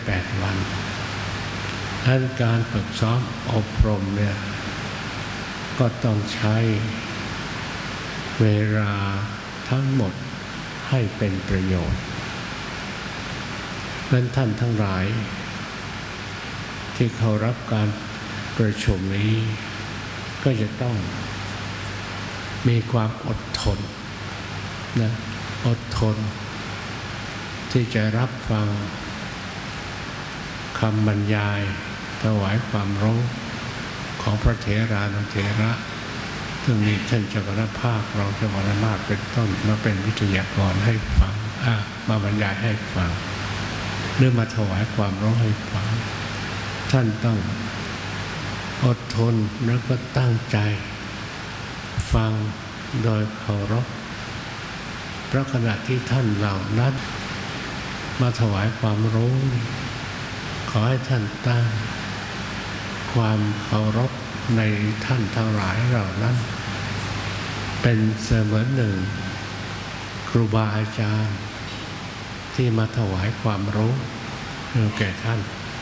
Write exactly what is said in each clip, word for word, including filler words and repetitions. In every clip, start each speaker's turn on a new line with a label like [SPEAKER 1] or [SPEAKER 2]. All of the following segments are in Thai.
[SPEAKER 1] แปดวันดังนั้นการฝึกซ้อมอบรมเนี่ยก็ต้องใช้เวลาทั้งหมดให้เป็นประโยชน์เพราะฉะนั้นท่านทั้งหลายที่เข้ารับการประชุมนี้ก็จะต้องมีความอดทนนะอดทนที่จะรับฟังคำบรรยายถวายความรู้ของพระเถรานุเถระซึ่งมีท่านเจ้าคณะภาครองเจ้าคณะมากเป็นต้นมาเป็นวิทยากรให้ฟังมาบรรยายให้ฟังหรือมาถวายความรู้ให้ฟังท่านต้องอดทนแล้วก็ตั้งใจฟังโดยเคารพเพราะขณะที่ท่านเหล่านั้นมาถวายความรู้ขอให้ท่านตั้งความเคารพในท่านทั้งหลายเหล่านั้นเป็นเสมือนหนึ่งครูบาอาจารย์ที่มาถวายความรู้แก่ท่าน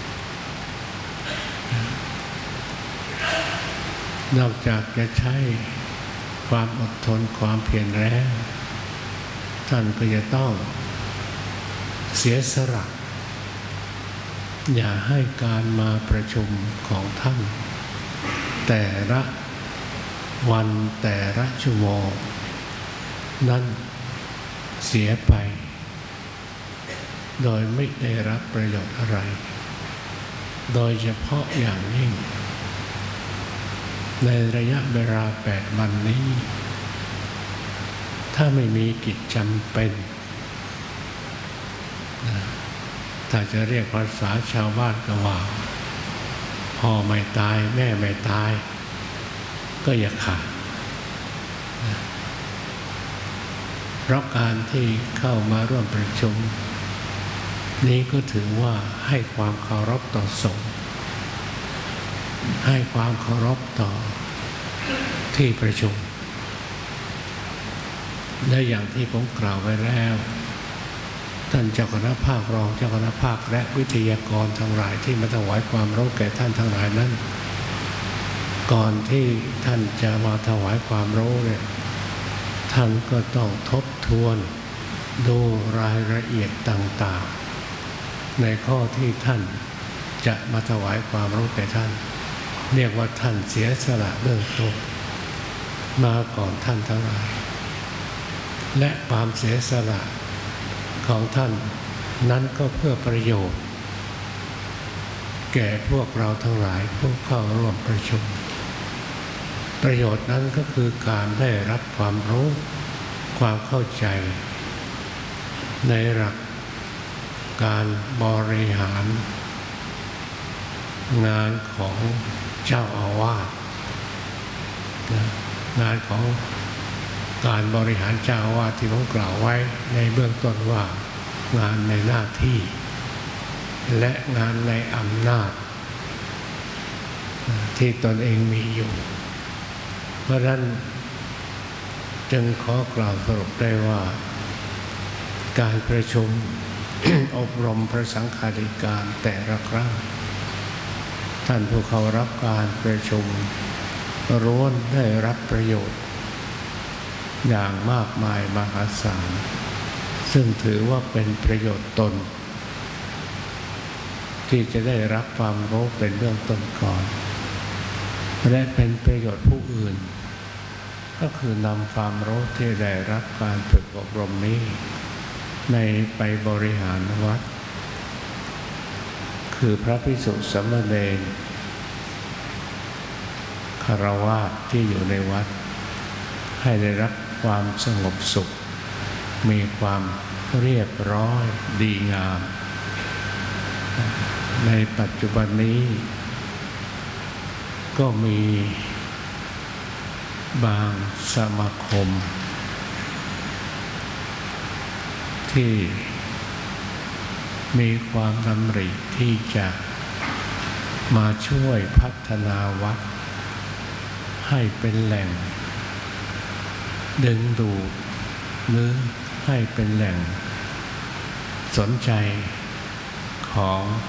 [SPEAKER 1] นอกจากจะใช้ความอดทนความเพียรแล้วท่านก็จะต้องเสียสละอย่าให้การมาประชุมของท่านแต่ละวันแต่ละชั่วโมงนั้นเสียไปโดยไม่ได้รับประโยชน์อะไรโดยเฉพาะอย่างยิ่งในระยะเวลาแปดวันนี้ถ้าไม่มีกิจจำเป็นถ้าจะเรียกภาษาชาวบ้านก็ว่าพ่อไม่ตายแม่ไม่ตายก็อย่าขาดเพราะการที่เข้ามาร่วมประชุมนี้ก็ถือว่าให้ความเคารพต่อสงฆ์ให้ความเคารพต่อที่ประชุมและอย่างที่ผมกล่าวไว้แล้วท่านเจ้าคณะภาครองเจ้าคณะภาคและวิทยากรทั้งหลายที่มาถวายความรู้แก่ท่านทั้งหลายนั้นก่อนที่ท่านจะมาถวายความรู้เนี่ยท่านก็ต้องทบทวนดูรายละเอียดต่างๆในข้อที่ท่านจะมาถวายความรู้แก่ท่านเรียกว่าท่านเสียสละเบื้องต้นมาก่อนท่านทั้งหลายและความเสียสละของท่านนั้นก็เพื่อประโยชน์แก่พวกเราทั้งหลายผู้เข้าร่วมประชุมประโยชน์นั้นก็คือการได้รับความรู้ความเข้าใจในหลักการบริหารงานของเจ้าอาวาสงานของการบริหารเจ้าอาวาสที่ผมกล่าวไว้ในเบื้องต้นว่างานในหน้าที่และงานในอำนาจที่ตนเองมีอยู่เพราะฉะนั้นจึงขอกล่าวสรุปได้ว่าการประชุม อบรมพระสังฆาธิการแต่ละครั้งท่านผู้เข้ารับการประชุมล้วนได้รับประโยชน์อย่างมากมายมหาศาลซึ่งถือว่าเป็นประโยชน์ตนที่จะได้รับความรู้เป็นเบื้องต้นก่อนและเป็นประโยชน์ผู้อื่นก็คือนำความรู้ที่ได้รับการฝึกอบรมนี้ในไปบริหารวัดคือพระภิกษุสามเณรฆราวาสที่อยู่ในวัดให้ได้รับความสงบสุขมีความเรียบร้อยดีงามในปัจจุบันนี้ก็มีบางสมาคมที่มีความดำริที่จะมาช่วยพัฒนาวัดให้เป็นแหล่งดึงดูดหรือให้เป็นแหล่งสนใจของ